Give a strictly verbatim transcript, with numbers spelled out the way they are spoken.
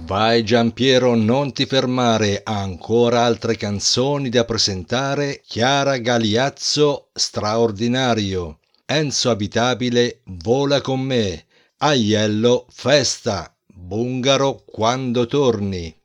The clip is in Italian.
Vai Giampiero, non ti fermare, ancora altre canzoni da presentare. Chiara Galiazzo, straordinario. Enzo Abitabile, vola con me. Aiello, festa. Bungaro, quando torni.